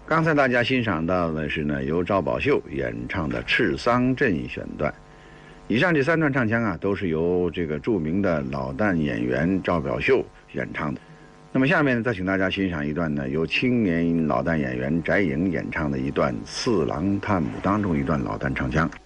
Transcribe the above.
刚才大家欣赏到的是呢，由赵宝秀演唱的《赤桑镇》选段。以上这3段唱腔啊，都是由这个著名的老旦演员赵宝秀演唱的。那么下面呢，再请大家欣赏一段呢，由青年老旦演员翟颖演唱的一段《四郎探母》当中一段老旦唱腔。